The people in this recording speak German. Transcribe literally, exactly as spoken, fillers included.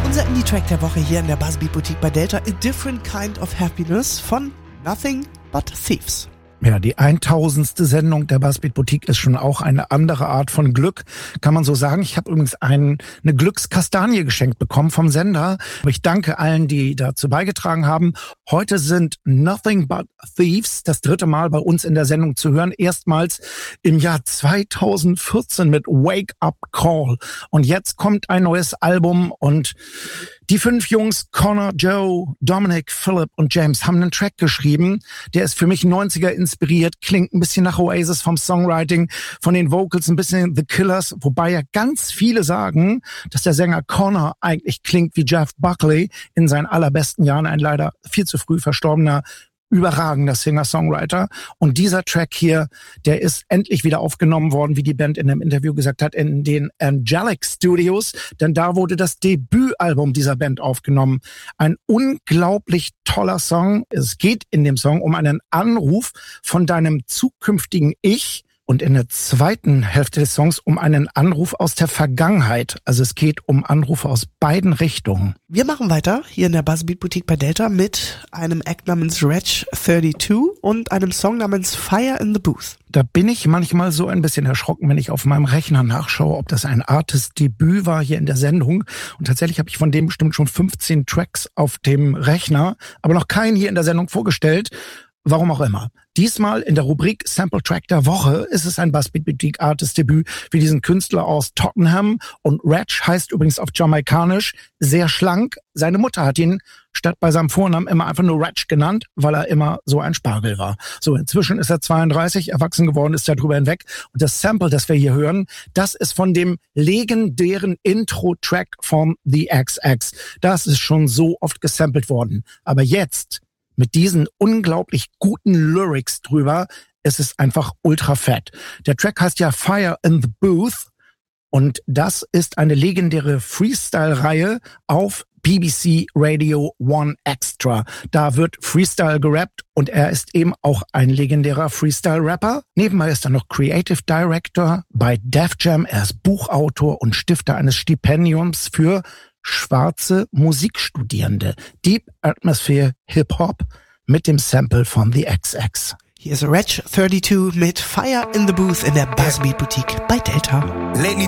Unser Indie-Track der Woche hier in der Buzzbeat Boutique bei Delta, A Different Kind of Happiness von Nothing But Thieves. Ja, die tausendste Sendung der Buzzbeat Boutique ist schon auch eine andere Art von Glück, kann man so sagen. Ich habe übrigens ein, eine Glückskastanie geschenkt bekommen vom Sender. Ich danke allen, die dazu beigetragen haben. Heute sind Nothing But Thieves das dritte Mal bei uns in der Sendung zu hören. Erstmals im Jahr zweitausendvierzehn mit Wake Up Call. Und jetzt kommt ein neues Album und die fünf Jungs, Connor, Joe, Dominic, Philip und James, haben einen Track geschrieben. Der ist für mich neunziger inspiriert, klingt ein bisschen nach Oasis vom Songwriting, von den Vocals ein bisschen The Killers, wobei ja ganz viele sagen, dass der Sänger Connor eigentlich klingt wie Jeff Buckley in seinen allerbesten Jahren, ein leider viel zu früh verstorbener überragender Singer-Songwriter. Und dieser Track hier, der ist endlich wieder aufgenommen worden, wie die Band in einem Interview gesagt hat, in den Angelic Studios. Denn da wurde das Debütalbum dieser Band aufgenommen. Ein unglaublich toller Song. Es geht in dem Song um einen Anruf von deinem zukünftigen Ich. Und in der zweiten Hälfte des Songs um einen Anruf aus der Vergangenheit. Also es geht um Anrufe aus beiden Richtungen. Wir machen weiter hier in der Buzzbeat Boutique bei Delta mit einem Act namens Wretch zweiunddreißig und einem Song namens Fire in the Booth. Da bin ich manchmal so ein bisschen erschrocken, wenn ich auf meinem Rechner nachschaue, ob das ein Artist-Debüt war hier in der Sendung. Und tatsächlich habe ich von dem bestimmt schon fünfzehn Tracks auf dem Rechner, aber noch keinen hier in der Sendung vorgestellt. Warum auch immer. Diesmal in der Rubrik Sample Track der Woche ist es ein Buzzbeat Boutique Artist Debüt für diesen Künstler aus Tottenham. Und Wretch heißt übrigens auf Jamaikanisch sehr schlank. Seine Mutter hat ihn statt bei seinem Vornamen immer einfach nur Wretch genannt, weil er immer so ein Spargel war. So, inzwischen ist er zweiunddreißig, erwachsen geworden, ist er drüber hinweg. Und das Sample, das wir hier hören, das ist von dem legendären Intro-Track von The X X. Das ist schon so oft gesampelt worden. Aber jetzt mit diesen unglaublich guten Lyrics drüber, ist es einfach ultra fett. Der Track heißt ja Fire in the Booth und das ist eine legendäre Freestyle-Reihe auf B B C Radio One Extra. Da wird Freestyle gerappt und er ist eben auch ein legendärer Freestyle-Rapper. Nebenbei ist er noch Creative Director bei Def Jam. Er ist Buchautor und Stifter eines Stipendiums für schwarze Musikstudierende. Deep Atmosphere Hip-Hop mit dem Sample von The X X. Hier ist Wretch zweiunddreißig mit Fire in the Booth in der Buzzbeat Boutique bei Delta. Lately